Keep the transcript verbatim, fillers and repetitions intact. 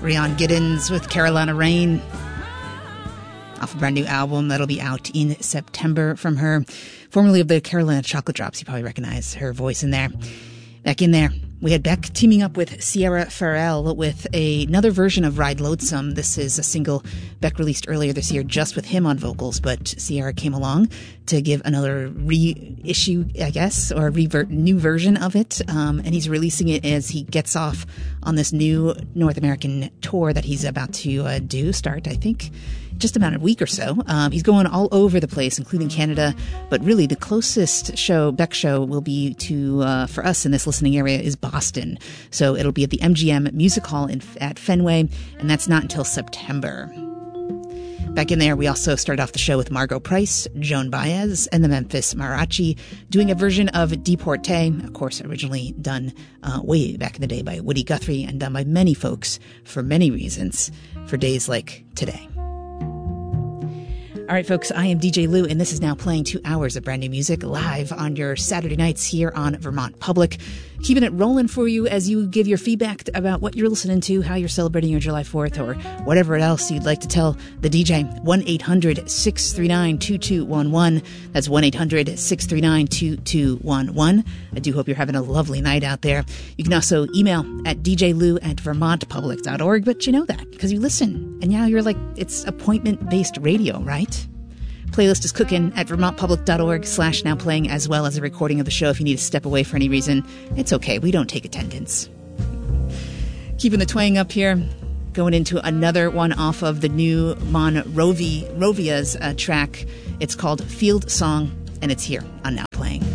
Rian Giddens with Carolina Rain, off a brand new album that'll be out in September from her, formerly of the Carolina Chocolate Drops. You probably recognize her voice in there. Back in there, we had Beck teaming up with Sierra Farrell with a, another version of Ride Lonesome. This is a single Beck released earlier this year just with him on vocals, but Sierra came along to give another reissue, I guess, or a revert, new version of it. Um, and he's releasing it as he gets off on this new North American tour that he's about to uh, do, start, I think, just about a week or so. Um, he's going all over the place, including Canada, but really the closest show, Beck show, will be to, uh, for us in this listening area, is Boston. So it'll be at the M G M Music Hall in, at Fenway, and that's not until September. Back in there, we also started off the show with Margot Price, Joan Baez, and the Memphis Mariachi doing a version of Deporté, of course, originally done uh, way back in the day by Woody Guthrie and done by many folks for many reasons for days like today. All right, folks, I am D J Lou, and this is now playing two hours of brand new music live on your Saturday nights here on Vermont Public. Keeping it rolling for you as you give your feedback about what you're listening to, how you're celebrating your July fourth, or whatever else you'd like to tell the D J. one eight hundred six three nine two two one one. That's one eight hundred six three nine two two one one. I do hope you're having a lovely night out there. You can also email at d j lou at vermont public dot org, but you know that because you listen. And now you're like, it's appointment-based radio, right? Playlist is cooking at vermontpublic.org slash now playing, as well as a recording of the show if you need to step away for any reason. It's okay. We don't take attendance. Keeping the twang up here, going into another one off of the new Monrovia's uh, track. It's called Field Song, and it's here on Now Playing.